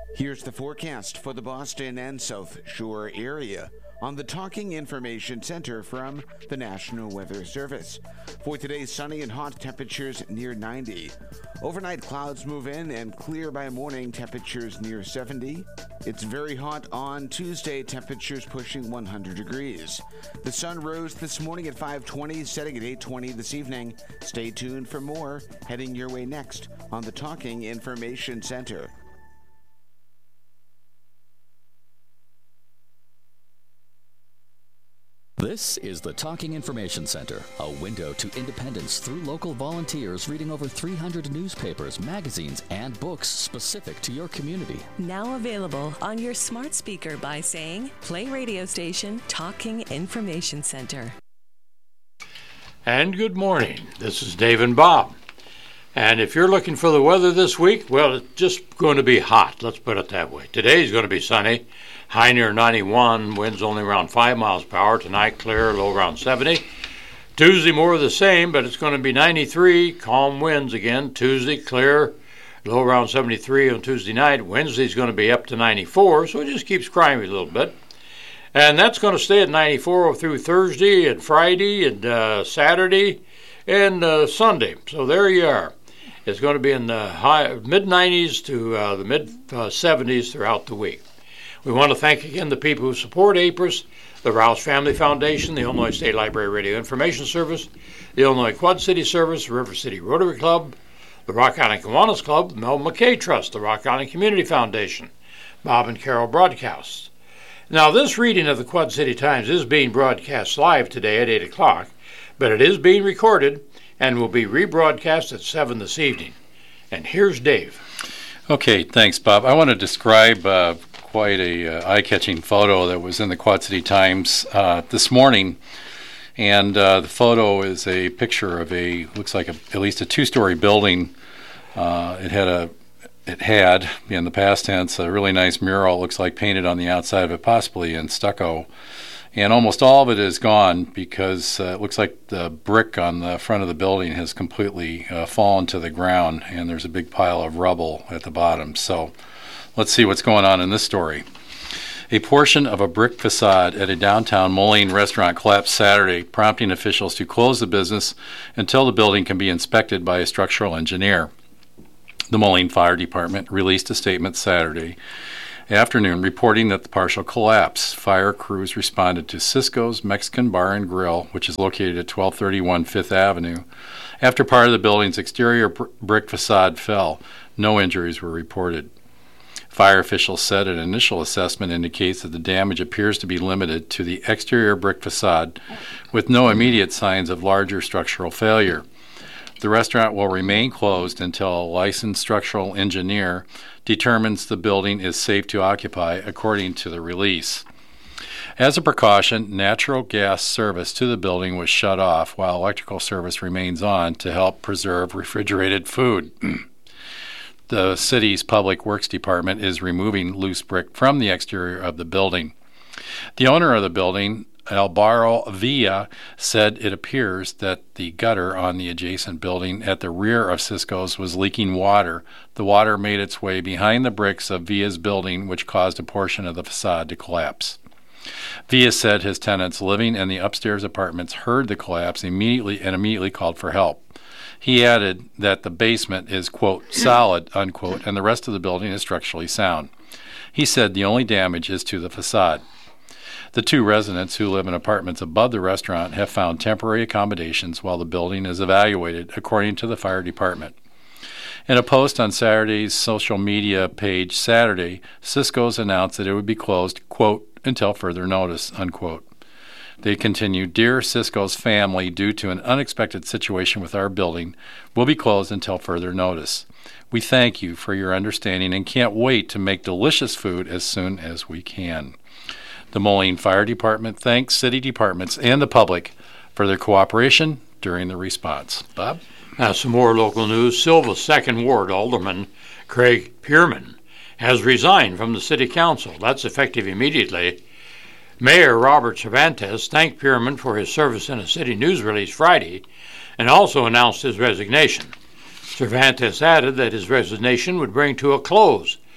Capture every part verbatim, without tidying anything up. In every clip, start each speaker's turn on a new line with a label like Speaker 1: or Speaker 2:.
Speaker 1: Here's the forecast for the Boston and South Shore area on the Talking Information Center from the National Weather Service. For today, sunny and hot, temperatures near ninety. Overnight clouds move in and clear by morning, temperatures near seventy. It's very hot on Tuesday, temperatures pushing one hundred degrees. The sun rose this morning at five twenty, setting at eight twenty this evening. Stay tuned for more heading your way next on the Talking Information Center.
Speaker 2: This is the Talking Information Center, a window to independence through local volunteers reading over three hundred newspapers, magazines, and books specific to your community.
Speaker 3: Now available on your smart speaker by saying, play radio station Talking Information Center.
Speaker 4: And good morning. This is Dave and Bob. And if you're looking for the weather this week, well, it's just going to be hot. Let's put it that way. Today is going to be sunny. High near ninety-one, winds only around five miles per hour. Tonight, clear, low around seventy. Tuesday, more of the same, but it's going to be ninety-three, calm winds again. Tuesday, clear, low around seventy-three on Tuesday night. Wednesday's going to be up to ninety-four, so it just keeps climbing a little bit. And that's going to stay at ninety-four through Thursday and Friday and uh, Saturday and uh, Sunday. So there you are. It's going to be in the high mid nineties to uh, the mid seventies throughout the week. We want to thank again the people who support A P R S, the Rouse Family Foundation, the Illinois State Library Radio Information Service, the Illinois Quad City Service, River City Rotary Club, the Rock Island Kiwanis Club, Mel McKay Trust, the Rock Island Community Foundation, Bob and Carol Broadcasts. Now, this reading of the Quad City Times is being broadcast live today at eight o'clock, but it is being recorded and will be rebroadcast at seven this evening. And here's Dave.
Speaker 5: Okay, thanks, Bob. I want to describe uh, quite a uh, eye-catching photo that was in the Quad City Times uh, this morning, and uh, the photo is a picture of a looks like a, at least a two-story building. Uh, it had a it had in the past tense a really nice mural. It looks like painted on the outside of it, possibly in stucco, and almost all of it is gone because uh, it looks like the brick on the front of the building has completely uh, fallen to the ground, and there's a big pile of rubble at the bottom. So let's see what's going on in this story. A portion of a brick facade at a downtown Moline restaurant collapsed Saturday, prompting officials to close the business until the building can be inspected by a structural engineer. The Moline Fire Department released a statement Saturday afternoon reporting that the partial collapse. Fire crews responded to Cisco's Mexican Bar and Grill, which is located at twelve thirty-one Fifth Avenue, after part of the building's exterior br- brick facade fell. No injuries were reported. Fire officials said an initial assessment indicates that the damage appears to be limited to the exterior brick facade, with no immediate signs of larger structural failure. The restaurant will remain closed until a licensed structural engineer determines the building is safe to occupy, according to the release. As a precaution, natural gas service to the building was shut off while electrical service remains on to help preserve refrigerated food. The city's Public Works Department is removing loose brick from the exterior of the building. The owner of the building, Alvaro Villa, said it appears that the gutter on the adjacent building at the rear of Cisco's was leaking water. The water made its way behind the bricks of Villa's building, which caused a portion of the facade to collapse. Villa said his tenants living in the upstairs apartments heard the collapse immediately and immediately called for help. He added that the basement is, quote, solid, unquote, and the rest of the building is structurally sound. He said the only damage is to the facade. The two residents who live in apartments above the restaurant have found temporary accommodations while the building is evaluated, according to the fire department. In a post on Saturday's social media page Saturday, Cisco's announced that it would be closed, quote, until further notice, unquote. They continued, Dear Cisco's family, due to an unexpected situation with our building, will be closed until further notice. We thank you for your understanding and can't wait to make delicious food as soon as we can. The Moline Fire Department thanks city departments and the public for their cooperation during the response. Bob?
Speaker 4: Now, some more local news. Silva's second Ward Alderman, Craig Pierman, has resigned from the City Council. That's effective immediately. Mayor Robert Cervantes thanked Pierman for his service in a city news release Friday and also announced his resignation. Cervantes added that his resignation would bring to a close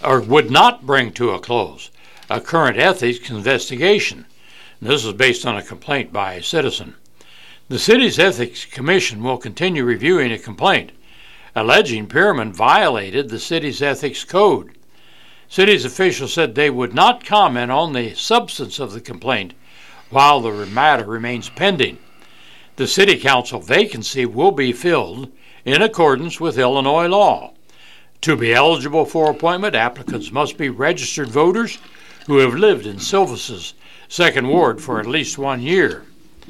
Speaker 4: or would not bring to a close a current ethics investigation. This is based on a complaint by a citizen. The city's Ethics Commission will continue reviewing a complaint alleging Pierman violated the city's ethics code. City's officials said they would not comment on the substance of the complaint while the matter remains pending. The city council vacancy will be filled in accordance with Illinois law. To be eligible for appointment, applicants must be registered voters who have lived in Silvis's second ward for at least one year.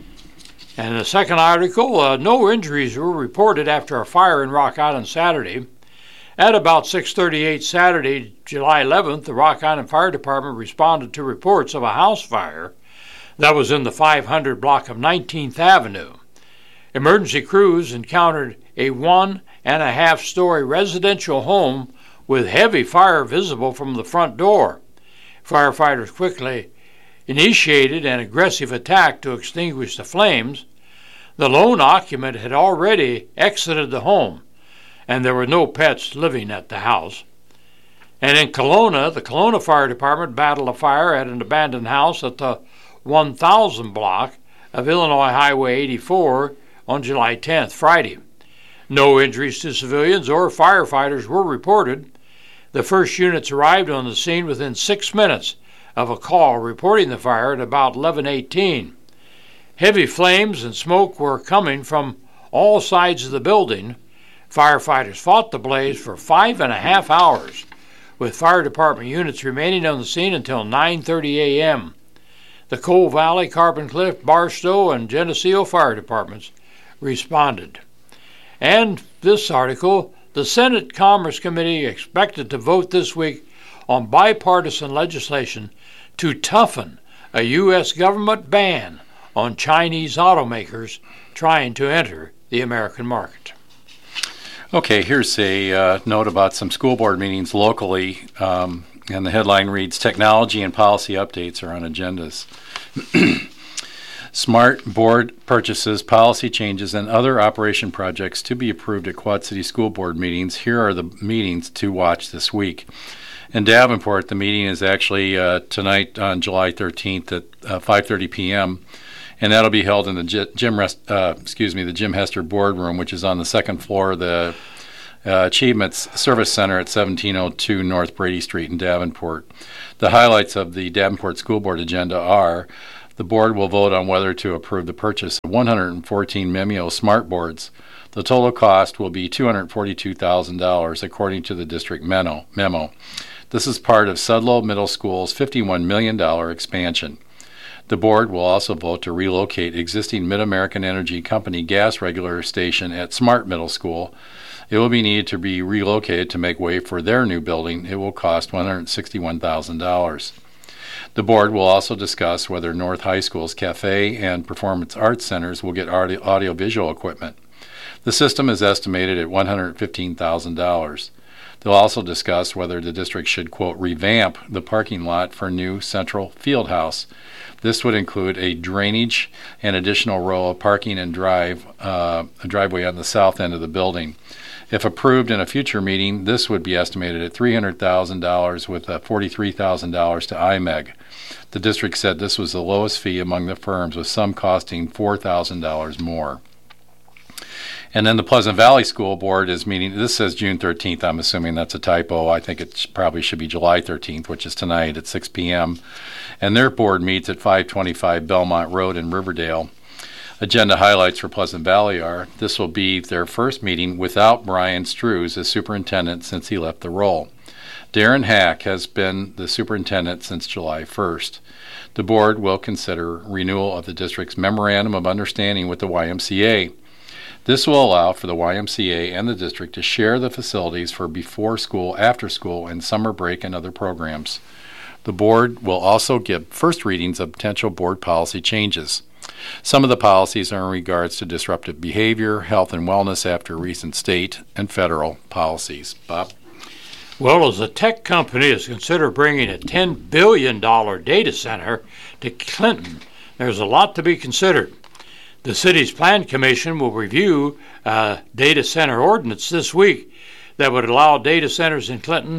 Speaker 4: And the second article, uh, no injuries were reported after a fire in Rock Island Saturday. At about six thirty-eight Saturday, July eleventh, the Rock Island Fire Department responded to reports of a house fire that was in the five hundred block of nineteenth Avenue. Emergency crews encountered a one and a half story residential home with heavy fire visible from the front door. Firefighters quickly initiated an aggressive attack to extinguish the flames. The lone occupant had already exited the home, and there were no pets living at the house. And in Kelowna, the Kelowna Fire Department battled a fire at an abandoned house at the one thousand block of Illinois Highway eighty-four on July tenth, Friday. No injuries to civilians or firefighters were reported. The first units arrived on the scene within six minutes of a call reporting the fire at about eleven eighteen. Heavy flames and smoke were coming from all sides of the building. Firefighters fought the blaze for five and a half hours, with fire department units remaining on the scene until nine thirty a.m. The Coal Valley, Carbon Cliff, Barstow, and Geneseo fire departments responded. And this article, the Senate Commerce Committee expected to vote this week on bipartisan legislation to toughen a U S government ban on Chinese automakers trying to enter the American market.
Speaker 5: Okay, here's a uh, note about some school board meetings locally, um, and the headline reads, Technology and Policy Updates are on agendas. Smart board purchases, policy changes, and other operation projects to be approved at Quad City School Board meetings. Here are the meetings to watch this week. In Davenport, the meeting is actually uh, tonight on July thirteenth at uh, five thirty p.m., and that'll be held in the J- Jim Rest, uh, excuse me, the Jim Hester Boardroom, which is on the second floor of the uh, Achievements Service Center at seventeen oh two North Brady Street in Davenport. The highlights of the Davenport School Board agenda are: the board will vote on whether to approve the purchase of one hundred fourteen Mimeo smart boards. The total cost will be two hundred forty-two thousand dollars, according to the district memo. memo. This is part of Sudlow Middle School's fifty-one million dollars expansion. The board will also vote to relocate existing Mid-American Energy Company gas regulator station at Smart Middle School. It will be needed to be relocated to make way for their new building. It will cost one hundred sixty-one thousand dollars. The board will also discuss whether North High School's cafe and performance arts centers will get audio, audio-visual equipment. The system is estimated at one hundred fifteen thousand dollars. They'll also discuss whether the district should, quote, revamp the parking lot for new central field house. This would include a drainage and additional row of parking and drive, uh, a driveway on the south end of the building. If approved in a future meeting, this would be estimated at three hundred thousand dollars with uh, forty-three thousand dollars to I M E G. The district said this was the lowest fee among the firms, with some costing four thousand dollars more. And then the Pleasant Valley School Board is meeting, this says June thirteenth, I'm assuming that's a typo. I think it probably should be July thirteenth, which is tonight at six p.m. And their board meets at five twenty-five Belmont Road in Riverdale. Agenda highlights for Pleasant Valley are, this will be their first meeting without Brian Strews as superintendent since he left the role. Darren Hack has been the superintendent since July first. The board will consider renewal of the district's Memorandum of Understanding with the Y M C A. This will allow for the Y M C A and the district to share the facilities for before school, after school, and summer break and other programs. The board will also give first readings of potential board policy changes. Some of the policies are in regards to disruptive behavior, health and wellness after recent state and federal policies. Bob?
Speaker 4: Well, as a tech company is considered bringing a ten billion dollars data center to Clinton, there's a lot to be considered. The city's Plan Commission will review a data center ordinance this week that would allow data centers in Clinton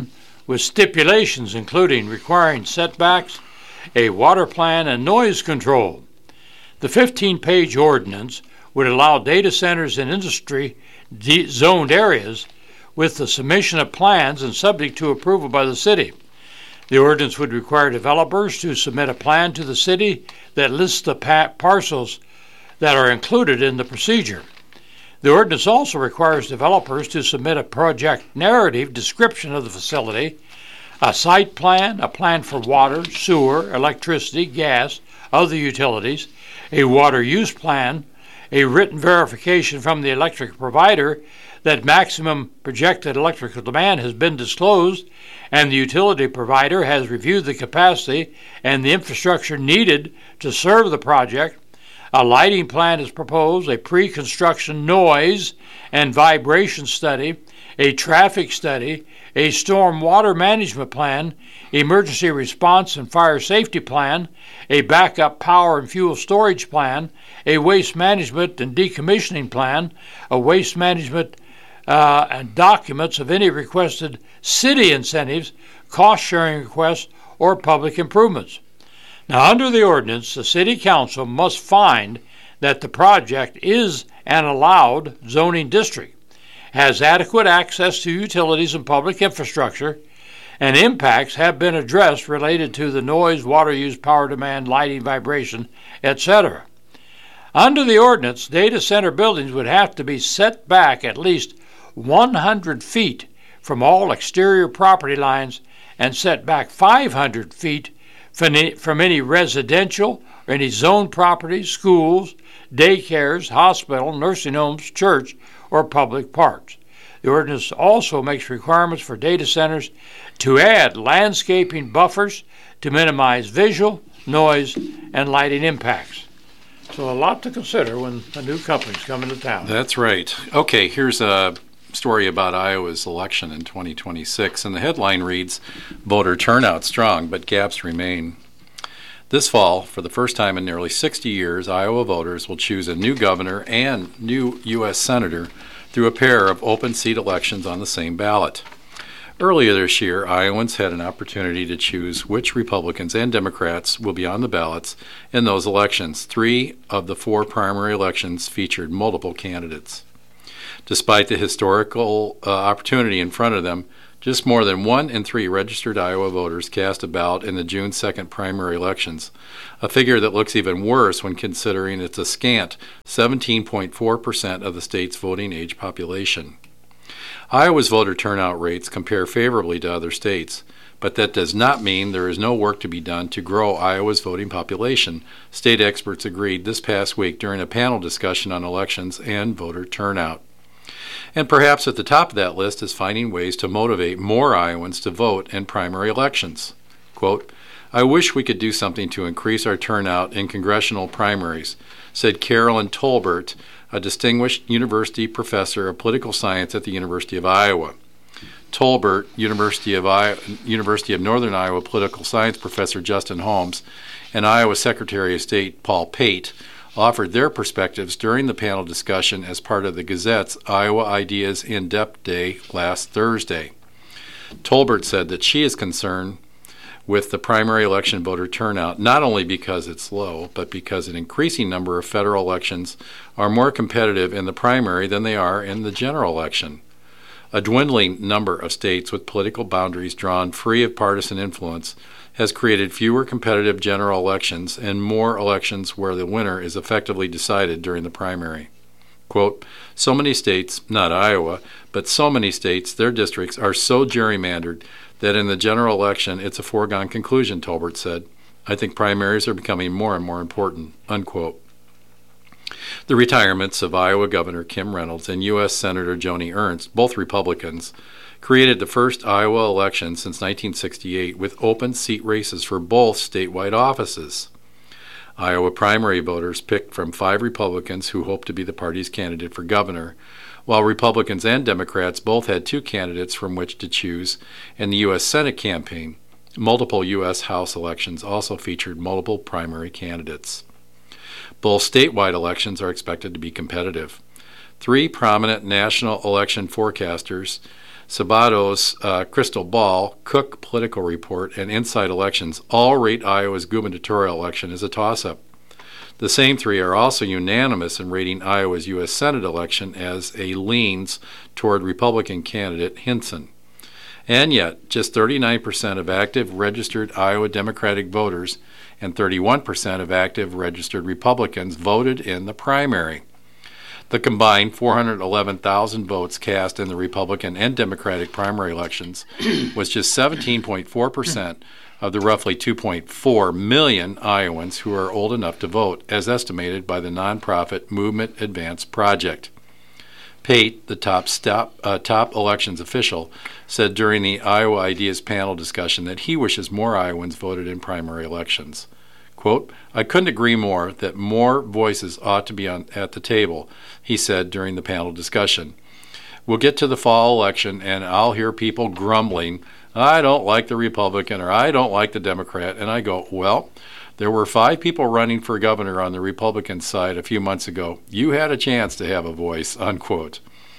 Speaker 4: with stipulations including requiring setbacks, a water plan, and noise control. The fifteen-page ordinance would allow data centers in industry-zoned areas with the submission of plans and subject to approval by the city. The ordinance would require developers to submit a plan to the city that lists the pa- parcels that are included in the procedure. The ordinance also requires developers to submit a project narrative description of the facility, a site plan, a plan for water, sewer, electricity, gas, other utilities, a water use plan, a written verification from the electric provider that maximum projected electrical demand has been disclosed and the utility provider has reviewed the capacity and the infrastructure needed to serve the project. A lighting plan is proposed, a pre-construction noise and vibration study, a traffic study, a storm water management plan, emergency response and fire safety plan, a backup power and fuel storage plan, a waste management and decommissioning plan, a waste management uh, and documents of any requested city incentives, cost-sharing requests, or public improvements. Now, under the ordinance, the City Council must find that the project is an allowed zoning district, has adequate access to utilities and public infrastructure, and impacts have been addressed related to the noise, water use, power demand, lighting, vibration, et cetera. Under the ordinance, data center buildings would have to be set back at least one hundred feet from all exterior property lines and set back five hundred feet from any residential or any zoned properties, schools, daycares, hospital, nursing homes, church, or public parks. The ordinance also makes requirements for data centers to add landscaping buffers to minimize visual, noise, and lighting impacts. So a lot to consider when a new company's coming to town.
Speaker 5: That's right. Okay, here's a story about Iowa's election in twenty twenty-six, and the headline reads, "Voter turnout strong, but gaps remain." This fall, for the first time in nearly sixty years, Iowa voters will choose a new governor and new U S senator through a pair of open seat elections on the same ballot. Earlier this year, Iowans had an opportunity to choose which Republicans and Democrats will be on the ballots in those elections. Three of the four primary elections featured multiple candidates. Despite the historical uh, opportunity in front of them, just more than one in three registered Iowa voters cast a ballot in the June second primary elections, a figure that looks even worse when considering it's a scant seventeen point four percent of the state's voting age population. Iowa's voter turnout rates compare favorably to other states, but that does not mean there is no work to be done to grow Iowa's voting population, state experts agreed this past week during a panel discussion on elections and voter turnout. And perhaps at the top of that list is finding ways to motivate more Iowans to vote in primary elections. Quote, "I wish we could do something to increase our turnout in congressional primaries," said Carolyn Tolbert, a distinguished university professor of political science at the University of Iowa. Tolbert, University of, I- University of Northern Iowa political science professor Justin Holmes, and Iowa Secretary of State Paul Pate offered their perspectives during the panel discussion as part of the Gazette's Iowa Ideas In-Depth Day last Thursday. Tolbert said that she is concerned with the primary election voter turnout not only because it's low, but because an increasing number of federal elections are more competitive in the primary than they are in the general election. A dwindling number of states with political boundaries drawn free of partisan influence has created fewer competitive general elections and more elections where the winner is effectively decided during the primary. Quote, "So many states, not Iowa, but so many states, their districts are so gerrymandered that in the general election it's a foregone conclusion," Tolbert said. "I think primaries are becoming more and more important," unquote. The retirements of Iowa Governor Kim Reynolds and U S Senator Joni Ernst, both Republicans, created the first Iowa election since nineteen sixty-eight with open seat races for both statewide offices. Iowa primary voters picked from five Republicans who hope to be the party's candidate for governor, while Republicans and Democrats both had two candidates from which to choose in the U S Senate campaign. Multiple U S House elections also featured multiple primary candidates. Both statewide elections are expected to be competitive. Three prominent national election forecasters Sabato's uh, Crystal Ball, Cook Political Report, and Inside Elections all rate Iowa's gubernatorial election as a toss-up. The same three are also unanimous in rating Iowa's U S Senate election as a leans toward Republican candidate Hinson. And yet, just thirty-nine percent of active registered Iowa Democratic voters and thirty-one percent of active registered Republicans voted in the primary. The combined four hundred eleven thousand votes cast in the Republican and Democratic primary elections was just seventeen point four percent of the roughly two point four million Iowans who are old enough to vote, as estimated by the nonprofit Movement Advance Project. Pate, the top, stop, uh, top elections official, said during the Iowa Ideas panel discussion that he wishes more Iowans voted in primary elections. Quote, "I couldn't agree more that more voices ought to be on, at the table," he said during the panel discussion. "We'll get to the fall election and I'll hear people grumbling, 'I don't like the Republican,' or 'I don't like the Democrat,' and I go, well, there were five people running for governor on the Republican side a few months ago. You had a chance to have a voice," unquote.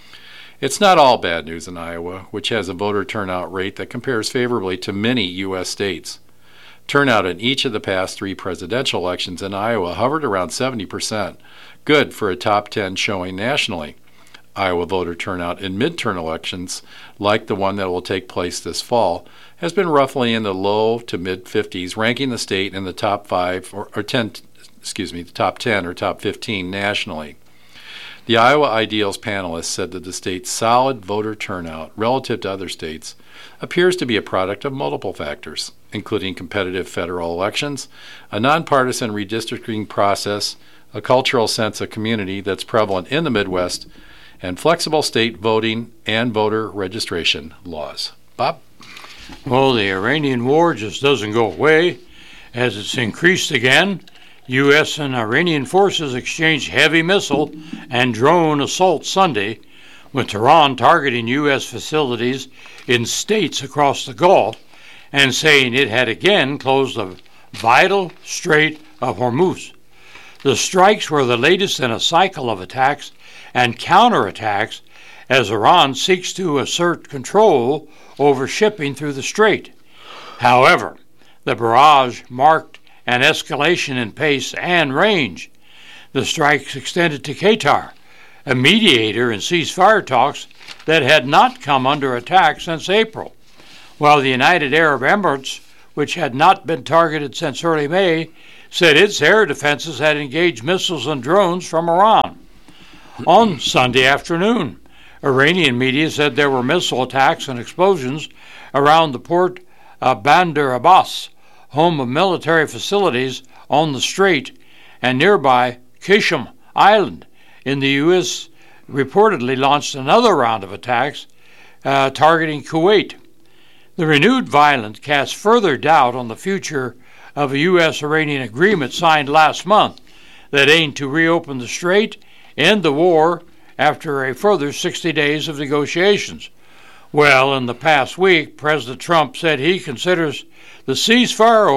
Speaker 5: It's not all bad news in Iowa, which has a voter turnout rate that compares favorably to many U S states. Turnout in each of the past three presidential elections in Iowa hovered around seventy percent, good for a top ten showing nationally. Iowa voter turnout in midterm elections, like the one that will take place this fall, has been roughly in the low to mid-fifties, ranking the state in the top five or, or ten, excuse me, the top ten or top fifteen nationally. The Iowa Ideals panelists said that the state's solid voter turnout relative to other states appears to be a product of multiple factors, including competitive federal elections, a nonpartisan redistricting process, a cultural sense of community that's prevalent in the Midwest, and flexible state voting and voter registration laws. Bob?
Speaker 4: Well, the Iranian war just doesn't go away. As it's increased again, U S and Iranian forces exchanged heavy missile and drone assaults Sunday, with Tehran targeting U S facilities in states across the Gulf and saying it had again closed the vital Strait of Hormuz. The strikes were the latest in a cycle of attacks and counterattacks as Iran seeks to assert control over shipping through the strait. However, the barrage marked an escalation in pace and range. The strikes extended to Qatar, a mediator in ceasefire talks that had not come under attack since April, while the United Arab Emirates, which had not been targeted since early May, said its air defenses had engaged missiles and drones from Iran. On Sunday afternoon, Iranian media said there were missile attacks and explosions around the port of Bandar Abbas, home of military facilities on the strait, and nearby Qasem Island. In the U S reportedly launched another round of attacks uh, targeting Kuwait. The renewed violence casts further doubt on the future of a U S-Iranian agreement signed last month that aimed to reopen the strait, end the war after a further sixty days of negotiations. Well, in the past week, President Trump said he considers the ceasefire